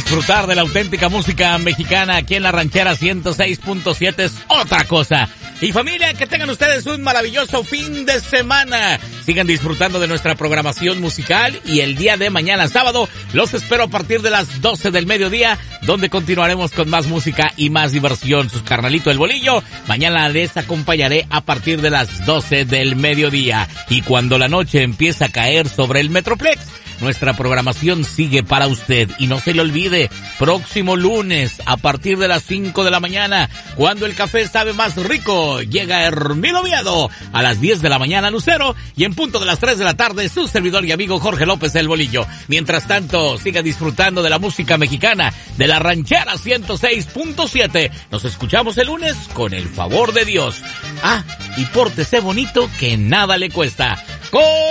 disfrutar de la auténtica música mexicana aquí en La Ranchera 106.7 es otra cosa. Y familia, que tengan ustedes un maravilloso fin de semana. Sigan disfrutando de nuestra programación musical y el día de mañana sábado los espero a partir de las 12 del mediodía, donde continuaremos con más música y más diversión. Sus carnalito El Bolillo, mañana les acompañaré a partir de las 12 del mediodía. Y cuando la noche empieza a caer sobre el Metroplex, nuestra programación sigue para usted. Y no se le olvide, próximo lunes, a partir de las 5 de la mañana, cuando el café sabe más rico, llega Hermilo Miedo. A las 10 de la mañana, Lucero. Y en punto de las 3 de la tarde, su servidor y amigo Jorge López El Bolillo. Mientras tanto, siga disfrutando de la música mexicana de La Ranchera 106.7. Nos escuchamos el lunes con el favor de Dios. Ah, y pórtese bonito, que nada le cuesta.